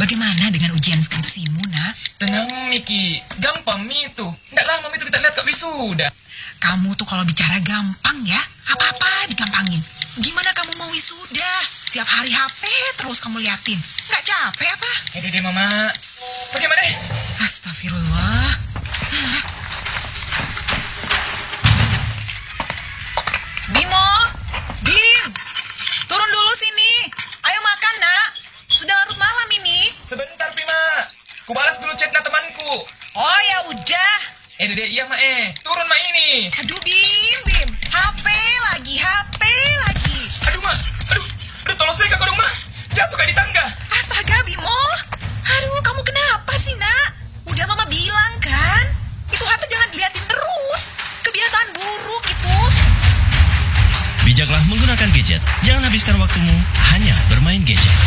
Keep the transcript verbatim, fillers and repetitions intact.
bagaimana dengan ujian skripsimu, nak? Tenang, Miki. Gampang, Mi itu. Nggak lama itu kita lihat Kak wisuda. Kamu tuh kalau bicara gampang ya, apa-apa digampangin. Gimana kamu mau wisuda? Tiap hari H P terus kamu liatin. Nggak capek apa? Eh, deh, Mama. Pergi, Ma, deh. Astagfirullah. Hah? Bimo, Bim, turun dulu sini. Ayo makan, nak. Sudah larut malam ini. Sebentar, Pima. Kubalas dulu chatnya temanku. Oh ya udah. Eh, Dede, iya, Ma, eh. Turun, Ma, ini. Aduh, Bim, Bim. H P lagi, H P lagi. Aduh, Ma. Aduh. Aduh, tolong saya, Kak, dong, Ma. Jatuh kayak di tangga. Astaga, Bimo. Aduh, kamu kenapa sih, nak? Udah Mama bilang kan? Itu H P jangan diliatin terus. Kebiasaan buruk itu. Bijaklah menggunakan gadget. Jangan habiskan waktumu hanya bermain gadget.